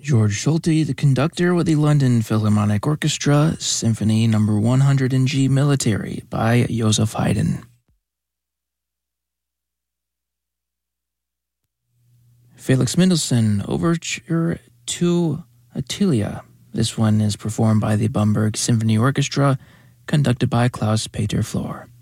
George Solti, the conductor with the London Philharmonic Orchestra, Symphony No. 100 in G Military by Joseph Haydn. Felix Mendelssohn, Overture to Attilia. This one is performed by the Bamberg Symphony Orchestra, conducted by Klaus Peter Flor.